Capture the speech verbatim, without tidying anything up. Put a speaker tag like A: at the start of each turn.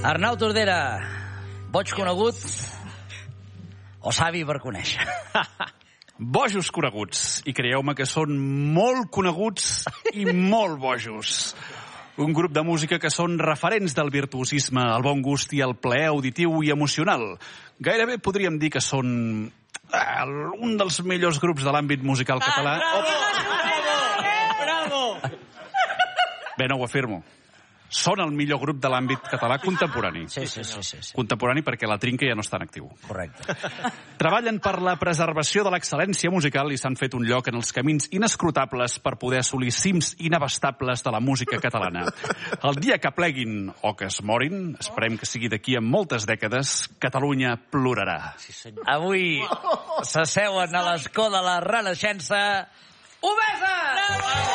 A: Arnau Tordera, boig conegut o savi per conèixer?
B: Bojos coneguts. I creieu-me que són molt coneguts i molt bojos. Un grup de música que són referents del virtuosisme, el bon gust i el plaer auditiu i emocional. Gairebé podríem dir que són un dels millors grups de l'àmbit musical català.
A: Bravo!
B: Bé, no ho afirmo. Són el millor grup de l'àmbit català contemporani.
A: Sí, sí, sí, sí, sí.
B: Contemporani perquè la Trinca ja no està en actiu.
A: Correcte.
B: Treballen per la preservació de l'excel·lència musical i s'han fet un lloc en els camins inescrutables per poder assolir cims inabastables de la música catalana. El dia que pleguin o que es morin, esperem que sigui d'aquí a moltes dècades, Catalunya plorarà.
A: Sí, senyor. Avui s'asseuen a l'escó de la Renaixença. Obesa! Bravo!